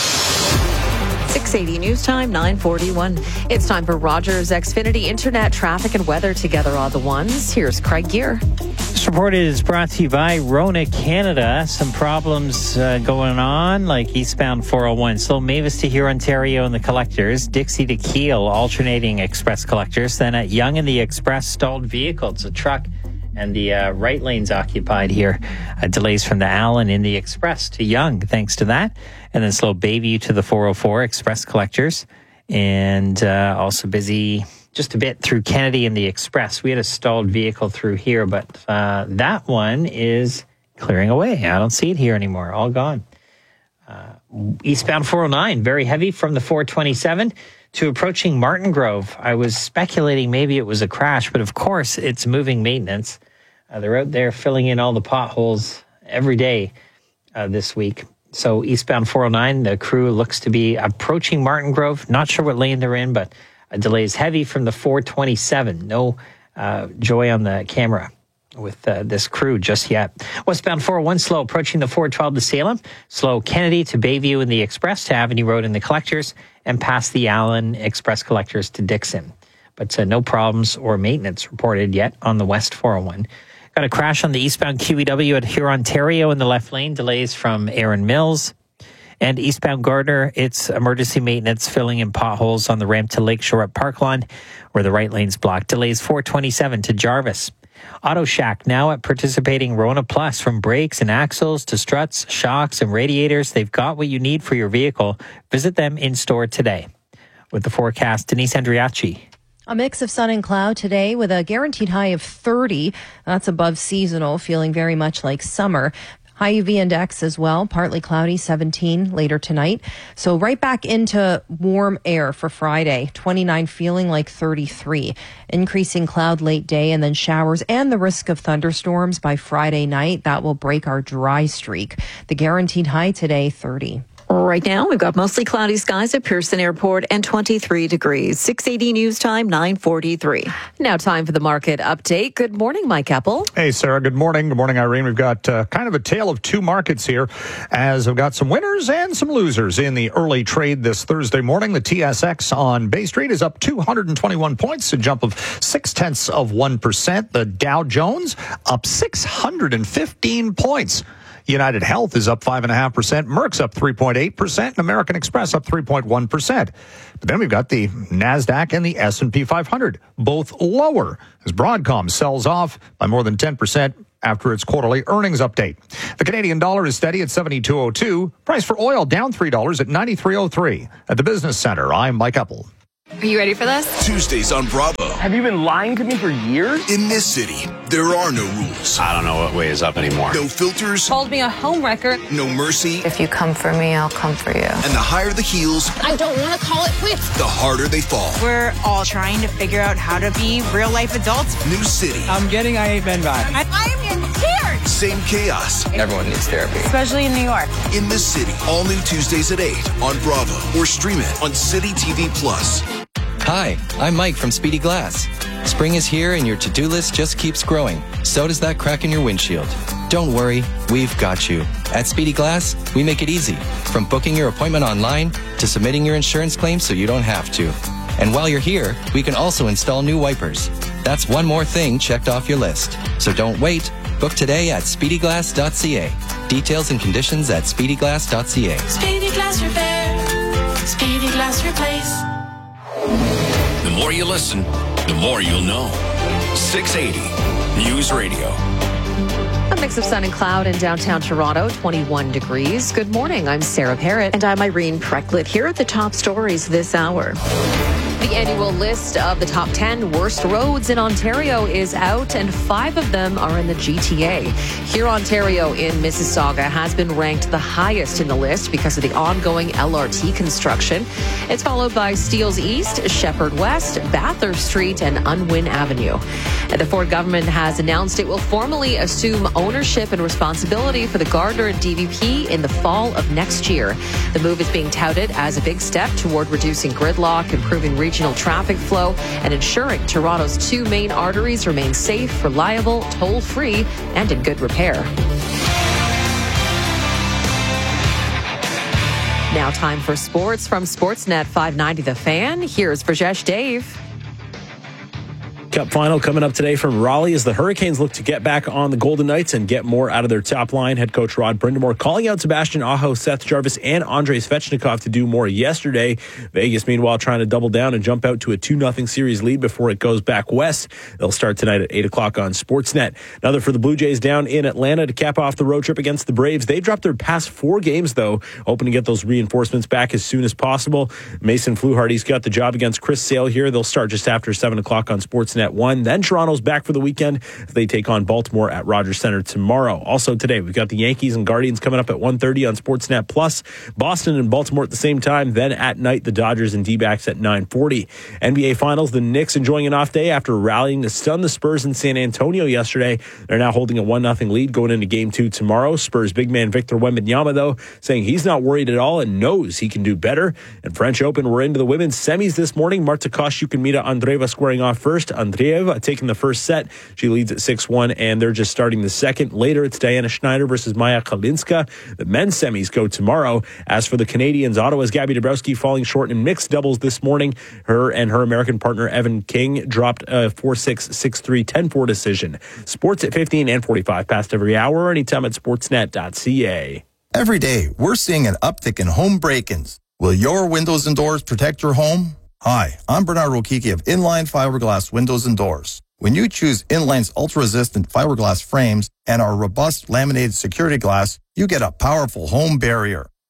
six eighty News Time, nine forty-one. It's time for Rogers Xfinity Internet traffic and weather together all the ones. Here's Craig Gear. This report is brought to you by Rona Canada. Some problems uh, going on, like eastbound four oh one. So Mavis to here, Ontario, and the collectors. Dixie to Kiel, alternating express collectors. Then at Yonge and the express, stalled vehicle. It's a truck. And the uh, right lane's occupied here. Uh, delays from the Allen in the express to Yonge, thanks to that. And then slow Bayview to the four oh four express collectors. And uh, also busy just a bit through Kennedy and the express. We had a stalled vehicle through here, but uh, that one is clearing away. I don't see it here anymore. All gone. Uh, eastbound four oh nine, very heavy from the four twenty-seven to approaching Martin Grove. I was speculating maybe it was a crash, but of course it's moving maintenance. Uh, they're out there filling in all the potholes every day uh, this week. So eastbound four oh nine, the crew looks to be approaching Martin Grove. Not sure what lane they're in, but a delay is heavy from the four twenty-seven. No uh, joy on the camera with uh, this crew just yet. Westbound four oh one slow approaching the four twelve to Salem. Slow Kennedy to Bayview in the Express to Avenue Road in the Collectors and past the Allen Express Collectors to Dixon. But uh, no problems or maintenance reported yet on the West four oh one. Got a crash on the eastbound Q E W at Huron, Ontario in the left lane. Delays from Erin Mills. And eastbound Gardner, it's emergency maintenance filling in potholes on the ramp to Lakeshore at Parklawn where the right lane's blocked. Delays four twenty-seven to Jarvis. Auto Shack now at participating Rona Plus. From brakes and axles to struts, shocks, and radiators, they've got what you need for your vehicle. Visit them in store today. with the forecast, Denise Andriachi. A mix of sun and cloud today with a guaranteed high of thirty. That's above seasonal, feeling very much like summer. High U V index as well, partly cloudy, seventeen later tonight. So right back into warm air for Friday, twenty-nine feeling like thirty-three. Increasing cloud late day and then showers and the risk of thunderstorms by Friday night. That will break our dry streak. The guaranteed high today, thirty. Right now, we've got mostly cloudy skies at Pearson Airport and twenty-three degrees. six eighty news time, nine forty-three. Now time for the market update. Good morning, Mike Apple. Hey, Sarah. Good morning. Good morning, Irene. We've got uh, kind of a tale of two markets here, as we've got some winners and some losers in the early trade this Thursday morning. The T S X on Bay Street is up two hundred twenty-one points, a jump of six tenths of one percent. The Dow Jones up six hundred fifteen points. United Health is up five point five percent. Merck's up three point eight percent. And American Express up three point one percent. But then we've got the NASDAQ and the S and P five hundred, both lower, as Broadcom sells off by more than ten percent after its quarterly earnings update. The Canadian dollar is steady at seventy-two oh two. Price for oil down three dollars at ninety-three oh three. At the Business Center, I'm Mike Apple. Are you ready for this? Tuesdays on Bravo. Have you been lying to me for years? In this city, there are no rules. I don't know what way is up anymore. No filters. Called me a homewrecker. No mercy. If you come for me, I'll come for you. And the higher the heels, I don't want to call it quits. the harder they fall. We're all trying to figure out how to be real life adults. New city. I'm getting I Hate Men vibe. I, I'm in tears. Same chaos. Everyone needs therapy. Especially in New York. In this city. All new Tuesdays at eight on Bravo. Or stream it on City T V Plus. Hi, I'm Mike from Speedy Glass. Spring is here and your to-do list just keeps growing. So does that crack in your windshield. Don't worry, we've got you. At Speedy Glass, we make it easy. From booking your appointment online to submitting your insurance claim so you don't have to. And while you're here, we can also install new wipers. That's one more thing checked off your list. So don't wait. Book today at speedy glass dot c a. Details and conditions at speedy glass dot c a. Speedy Glass Repair. Speedy Glass Replace. The more you listen, the more you'll know. six eighty News Radio. A mix of sun and cloud in downtown Toronto, twenty-one degrees. Good morning. I'm Sarah Parrott. And I'm Irene Precklett. Here are the top stories this hour. The annual list of the top ten worst roads in Ontario is out, and five of them are in the G T A. Hurontario in Mississauga has been ranked the highest in the list because of the ongoing L R T construction. It's followed by Steeles East, Shepherd West, Bathurst Street, and Unwin Avenue. And the Ford government has announced it will formally assume ownership and responsibility for the Gardner D V P in the fall of next year. The move is being touted as a big step toward reducing gridlock, improving regional traffic flow, and ensuring Toronto's two main arteries remain safe, reliable, toll-free, and in good repair. Now time for sports from Sportsnet five ninety The Fan. Here's Brajesh Dave. Cup final coming up today from Raleigh as the Hurricanes look to get back on the Golden Knights and get more out of their top line. Head coach Rod Brindamore calling out Sebastian Aho, Seth Jarvis, and Andrei Svechnikov to do more yesterday. Vegas, meanwhile, trying to double down and jump out to a two nothing series lead before it goes back west. They'll start tonight at eight o'clock on Sportsnet. Another for the Blue Jays down in Atlanta to cap off the road trip against the Braves. They dropped their past four games, though, hoping to get those reinforcements back as soon as possible. Mason Fluharty's got the job against Chris Sale here. They'll start just after seven o'clock on Sportsnet one. Then Toronto's back for the weekend as they take on Baltimore at Rogers Center tomorrow. Also today, we've got the Yankees and Guardians coming up at one thirty on Sportsnet Plus. Boston and Baltimore at the same time. Then at night, the Dodgers and D-backs at nine forty. N B A Finals, the Knicks enjoying an off day after rallying to stun the Spurs in San Antonio yesterday. They're now holding a one nothing lead going into Game two tomorrow. Spurs big man Victor Wembanyama, though, saying he's not worried at all and knows he can do better. And French Open, we're into the women's semis this morning. Marta Kostyuk and Mira Andreeva squaring off first. Andreeva taking the first set. She leads at six one, and they're just starting the second. Later, it's Diana Schneider versus Maya Kalinska. The men's semis go tomorrow. As for the Canadians, Ottawa's Gabby Dabrowski falling short in mixed doubles this morning. Her and her American partner, Evan King, dropped a four six, six three, ten four decision. Sports at fifteen and forty-five past every hour, anytime at sportsnet dot c a. Every day, we're seeing an uptick in home break-ins. Will your windows and doors protect your home? Hi, I'm Bernard Rokiki of Inline Fiberglass Windows and Doors. When you choose Inline's ultra-resistant fiberglass frames and our robust laminated security glass, you get a powerful home barrier.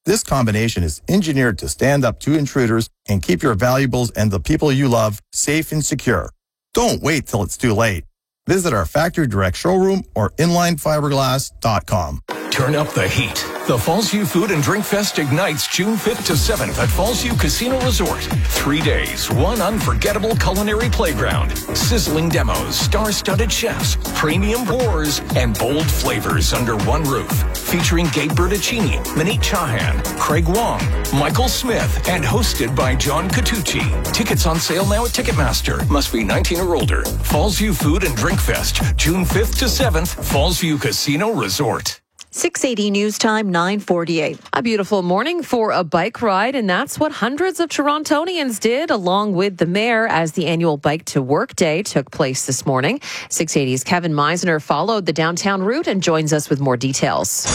This combination is engineered to stand up to intruders and keep your valuables and the people you love safe and secure. Don't wait till it's too late. Visit our factory direct showroom or inline fiberglass dot com. Turn up the heat. The Fallsview Food and Drink Fest ignites June fifth to seventh at Fallsview Casino Resort. Three days, one unforgettable culinary playground, sizzling demos, star-studded chefs, premium pours, and bold flavors under one roof. Featuring Gabe Bertaccini, Maneet Chahan, Craig Wong, Michael Smith, and hosted by John Catucci. Tickets on sale now at Ticketmaster. Must be nineteen or older. Fallsview Food and Drink Fest, June fifth to seventh, Fallsview Casino Resort. six eighty News Time, nine forty-eight. A beautiful morning for a bike ride, and that's what hundreds of Torontonians did along with the mayor as the annual Bike to Work Day took place this morning. six eighty's Kevin Meisner followed the downtown route and joins us with more details.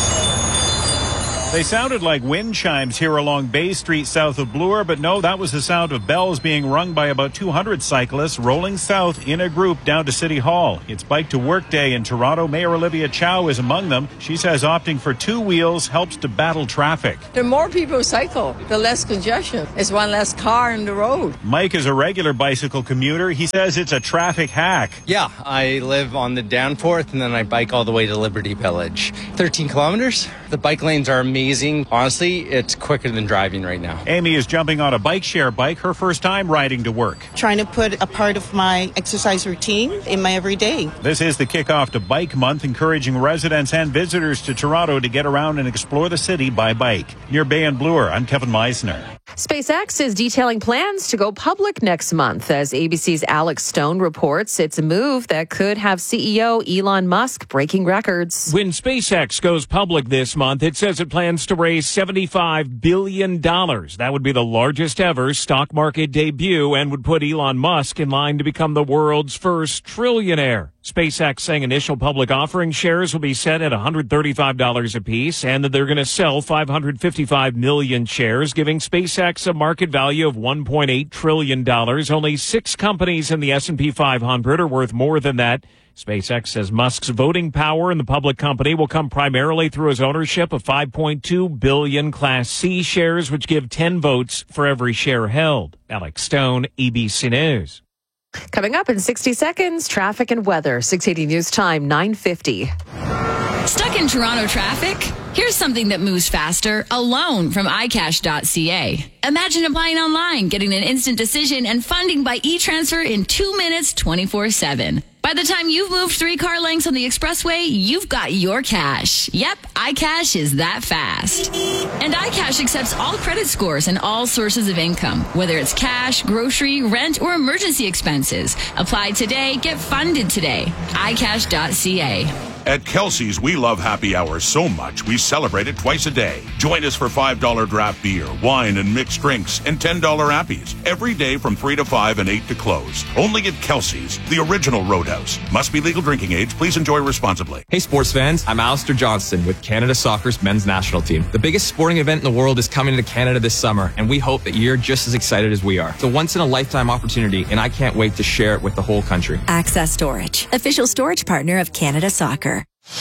They sounded like wind chimes here along Bay Street south of Bloor, but no, that was the sound of bells being rung by about two hundred cyclists rolling south in a group down to City Hall. It's Bike to Work Day in Toronto. Mayor Olivia Chow is among them. She says opting for two wheels helps to battle traffic. The more people cycle, the less congestion. It's one less car in the road. Mike is a regular bicycle commuter. He says it's a traffic hack. Yeah, I live on the Danforth and then I bike all the way to Liberty Village. thirteen kilometers. The bike lanes are amazing. Honestly, it's quicker than driving right now. Amy is jumping on a bike share bike, her first time riding to work. Trying to put a part of my exercise routine in my everyday. This is the kickoff to Bike Month, encouraging residents and visitors to Toronto to get around and explore the city by bike. Near Bay and Bloor, I'm Kevin Meisner. SpaceX is detailing plans to go public next month. As A B C's Alex Stone reports, it's a move that could have C E O Elon Musk breaking records. When SpaceX goes public this month, it says it plans to raise seventy-five billion dollars. That would be the largest ever stock market debut and would put Elon Musk in line to become the world's first trillionaire. SpaceX saying initial public offering shares will be set at one hundred thirty-five dollars apiece and that they're going to sell five hundred fifty-five million shares, giving SpaceX a market value of one point eight trillion dollars. Only six companies in the S and P five hundred are worth more than that. SpaceX says Musk's voting power in the public company will come primarily through his ownership of five point two billion Class C shares, which give ten votes for every share held. Alex Stone, A B C News. Coming up in sixty seconds, traffic and weather. six eighty News Time, nine fifty. Stuck in Toronto traffic? Here's something that moves faster, a loan from i cash dot c a. Imagine applying online, getting an instant decision and funding by e-transfer in two minutes, twenty-four seven. By the time you've moved three car lengths on the expressway, you've got your cash. Yep, iCash is that fast. And iCash accepts all credit scores and all sources of income, whether it's cash, grocery, rent, or emergency expenses. Apply today, get funded today. i cash dot c a. At Kelsey's, we love happy hours so much, we celebrate it twice a day. Join us for five dollars draft beer, wine, and mixed drinks, and ten dollars appies every day from three to five and eight to close. Only at Kelsey's, the original Roadhouse. Must be legal drinking age. Please enjoy responsibly. Hey, sports fans. I'm Alistair Johnston with Canada Soccer's men's national team. The biggest sporting event in the world is coming to Canada this summer, and we hope that you're just as excited as we are. It's a once-in-a-lifetime opportunity, and I can't wait to share it with the whole country. Access Storage, official storage partner of Canada Soccer.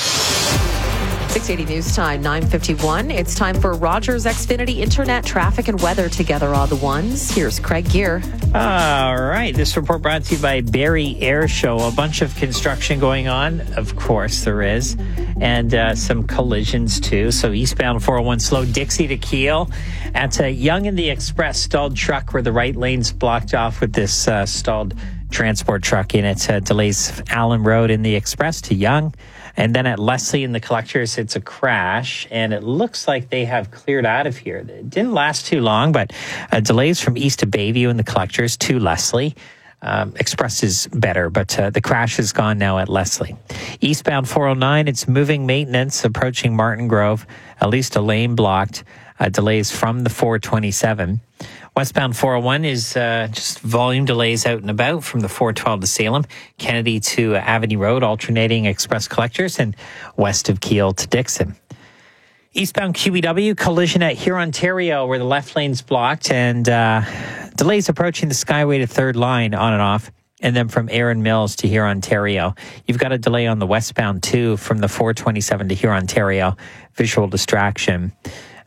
six eighty News Time, nine fifty-one. It's time for Rogers Xfinity Internet traffic and weather together all the ones. Here's Craig Gear. All right. This report brought to you by Barrie Air Show. A bunch of construction going on. Of course there is. And uh, some collisions too. So eastbound four oh one slow Dixie to Keele. At uh, Yonge and the Express, stalled truck where the right lane's blocked off with this uh, stalled transport truck in it. Uh, delays Allen Road in the Express to Yonge. And then at Leslie in the Collectors, it's a crash, and it looks like they have cleared out of here. It didn't last too long, but uh, delays from east to Bayview in the Collectors to Leslie. Um, Express is better, but uh, the crash is gone now at Leslie. Eastbound four oh nine, it's moving maintenance approaching Martin Grove, at least a lane blocked. Uh, delays from the four twenty-seven. Westbound four oh one is uh, just volume delays out and about from the four twelve to Salem, Kennedy to uh, Avenue Road, alternating Express Collectors, and west of Keele to Dixon. Eastbound Q E W, collision at Hurontario where the left lane's blocked, and uh, delays approaching the Skyway to third line on and off. And then from Erin Mills to Hurontario. You've got a delay on the westbound too from the four twenty-seven to Hurontario. Visual distraction.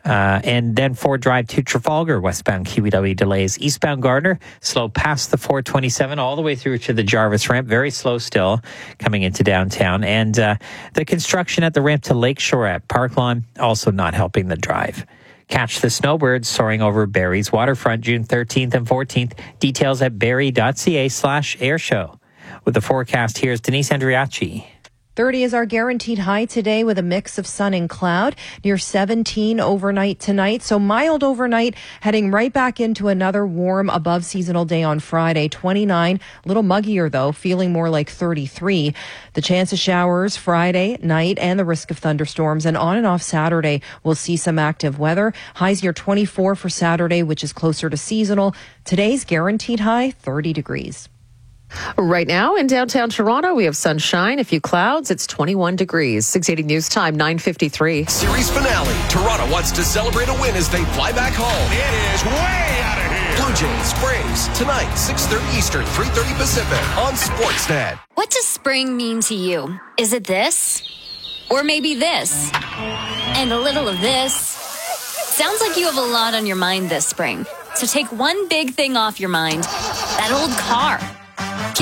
Uh, and then Ford Drive to Trafalgar, westbound Q E W delays. Eastbound Gardner, slow past the four twenty-seven all the way through to the Jarvis ramp. Very slow still coming into downtown. And uh, the construction at the ramp to Lakeshore at Parklawn, also not helping the drive. Catch the snowbirds soaring over Barrie's waterfront June thirteenth and fourteenth. Details at barrie.ca slash airshow. With the forecast, here's Denise Andriachi. thirty is our guaranteed high today with a mix of sun and cloud, near seventeen overnight tonight. So mild overnight, heading right back into another warm above seasonal day on Friday, twenty-nine. A little muggier though, feeling more like thirty-three. The chance of showers Friday night and the risk of thunderstorms, and on and off Saturday, we'll see some active weather. Highs near twenty-four for Saturday, which is closer to seasonal. Today's guaranteed high, thirty degrees. Right now in downtown Toronto, we have sunshine, a few clouds. It's twenty-one degrees. six eighty News Time, nine fifty-three. Series finale. Toronto wants to celebrate a win as they fly back home. It is way out of here. Blue Jays, Braves, tonight, six thirty Eastern, three thirty Pacific on Sportsnet. What does spring mean to you? Is it this? Or maybe this? And a little of this? Sounds like you have a lot on your mind this spring. So take one big thing off your mind. That old car.